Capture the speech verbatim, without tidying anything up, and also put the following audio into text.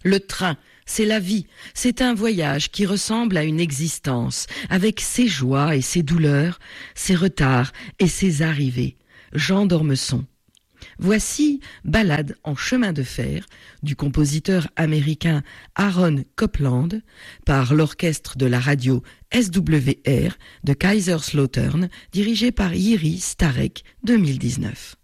Le train, c'est la vie, c'est un voyage qui ressemble à une existence, avec ses joies et ses douleurs, ses retards et ses arrivées. Jean d'Ormesson. Voici Ballade en chemin de fer du compositeur américain Aaron Copland par l'orchestre de la radio S W R de Kaiserslautern dirigé par Jiří Starek deux mille dix-neuf.